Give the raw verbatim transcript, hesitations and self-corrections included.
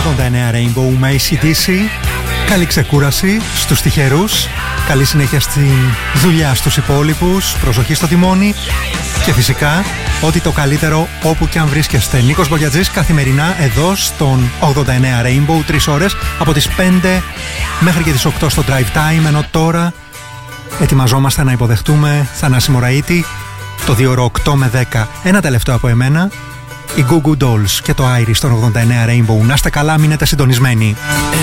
ογδόντα εννέα Rainbow με έι σι ντι σι. Καλή ξεκούραση στους τυχερούς. Καλή συνέχεια στην δουλειά στους υπόλοιπους. Προσοχή στο τιμόνι. Και φυσικά ό,τι το καλύτερο όπου και αν βρίσκεστε. Νίκος Μπογιατζής καθημερινά εδώ στον ογδόντα εννέα Rainbow. Τρεις ώρες από τις πέντε μέχρι και τις οκτώ στο Drive Time. Ενώ τώρα ετοιμαζόμαστε να υποδεχτούμε Θανάση Μωραΐτη το δύο ώρο οκτώ με δέκα. Ένα τελευταίο από εμένα, οι Goo Goo Dolls και το Iris στον ογδόντα εννέα Rainbow. Να είστε καλά, μείνετε συντονισμένοι.